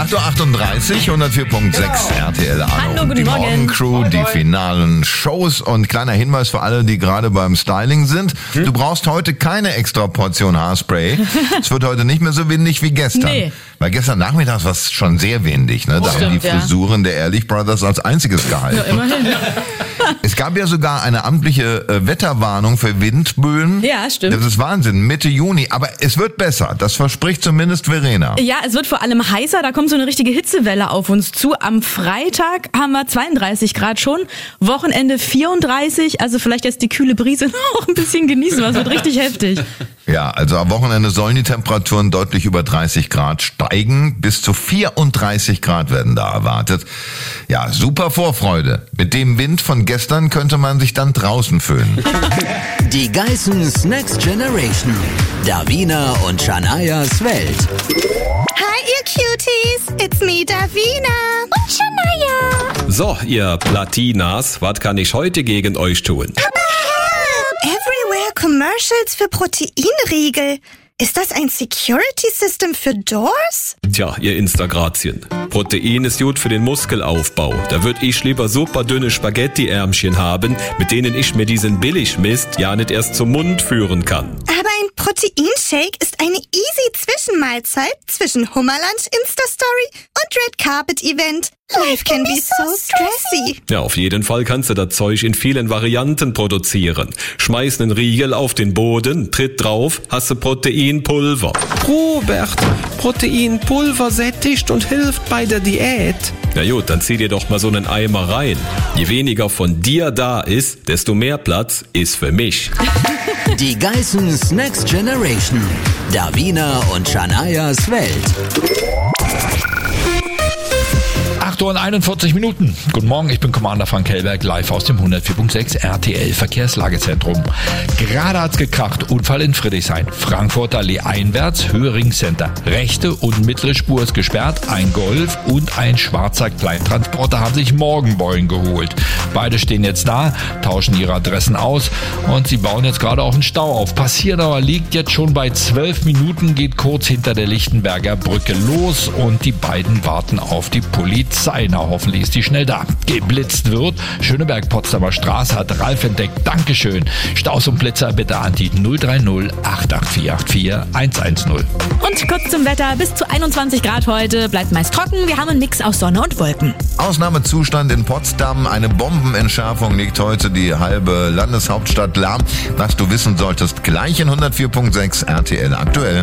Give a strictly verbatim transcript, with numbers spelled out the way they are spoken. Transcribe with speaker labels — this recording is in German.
Speaker 1: acht Uhr achtunddreißig, hundertvier Komma sechs R T L.
Speaker 2: Hallo, guten
Speaker 1: die
Speaker 2: Morgen.
Speaker 1: Morgencrew, die finalen Shows und kleiner Hinweis für alle, die gerade beim Styling sind. Hm? Du brauchst heute keine extra Portion Haarspray. Es wird heute nicht mehr so windig wie gestern. Nee. Weil gestern Nachmittag war es schon sehr windig. Ne? Da
Speaker 2: Stimmt,
Speaker 1: haben die Frisuren ja. der Ehrlich Brothers als einziges gehalten.
Speaker 2: Ja, immerhin.
Speaker 1: Es gab ja sogar eine amtliche äh, Wetterwarnung für Windböen.
Speaker 2: Ja, stimmt.
Speaker 1: Das ist Wahnsinn, Mitte Juni. Aber es wird besser. Das verspricht zumindest Verena.
Speaker 2: Ja, es wird vor allem heißer. Da kommt so eine richtige Hitzewelle auf uns zu. Am Freitag haben wir zweiunddreißig Grad schon. Wochenende vierunddreißig. Also vielleicht jetzt die kühle Brise noch ein bisschen genießen. Das wird richtig heftig.
Speaker 1: Ja, also am Wochenende sollen die Temperaturen deutlich über dreißig Grad steigen. Bis zu vierunddreißig Grad werden da erwartet. Ja, super Vorfreude. Mit dem Wind von gestern könnte man sich dann draußen fühlen.
Speaker 3: Die Geissens Next Generation. Davina und Shanayas Welt.
Speaker 4: Hi, ihr Cuties. It's me, Davina. Und Shanaya.
Speaker 5: So, ihr Platinas, was kann ich heute gegen euch tun?
Speaker 4: Everywhere Commercials für Proteinriegel. Ist das ein Security System für Doors?
Speaker 5: Tja, ihr Instagrazien. Protein ist gut für den Muskelaufbau. Da würd ich lieber super dünne Spaghetti-Ärmchen haben, mit denen ich mir diesen Billigmist ja nicht erst zum Mund führen kann.
Speaker 4: Aber ein Proteinshake ist eine easy Zwischenmahlzeit zwischen Hummerlunch Insta-Story und Red Carpet Event. Life can be so stressy.
Speaker 5: Ja, auf jeden Fall kannst du das Zeug in vielen Varianten produzieren. Schmeiß einen Riegel auf den Boden, tritt drauf, hast du Proteinpulver.
Speaker 6: Robert, Proteinpulver sättigt und hilft bei der Diät.
Speaker 5: Na gut, dann zieh dir doch mal so einen Eimer rein. Je weniger von dir da ist, desto mehr Platz ist für mich.
Speaker 3: Die Geissens Next Generation. Davina und Shanayas Welt.
Speaker 7: acht Uhr einundvierzig Minuten. Guten Morgen, ich bin Commander Frank Hellberg, live aus dem hundertvier Komma sechs R T L Verkehrslagezentrum. Gerade hat's gekracht, Unfall in Friedrichshain. Frankfurter Allee einwärts, Höhe Ringcenter. Rechte und mittlere Spur ist gesperrt. Ein Golf und ein schwarzer Kleintransporter haben sich Morgenbeulen geholt. Beide stehen jetzt da, tauschen ihre Adressen aus und sie bauen jetzt gerade auch einen Stau auf. Passierdauer liegt jetzt schon bei zwölf Minuten, geht kurz hinter der Lichtenberger Brücke los und die beiden warten auf die Polizei. Na, hoffentlich ist die schnell da. Geblitzt wird. Schöneberg-Potsdamer Straße hat Ralf entdeckt. Dankeschön. Staus und Blitzer bitte an die null drei null acht acht vier acht vier eins eins null.
Speaker 2: Und kurz zum Wetter. Bis zu einundzwanzig Grad heute. Bleibt meist trocken. Wir haben einen Mix aus Sonne und Wolken.
Speaker 1: Ausnahmezustand in Potsdam. Eine Bombenentschärfung legt heute die halbe Landeshauptstadt lahm. Was du wissen solltest, gleich in hundertvier Komma sechs R T L aktuell.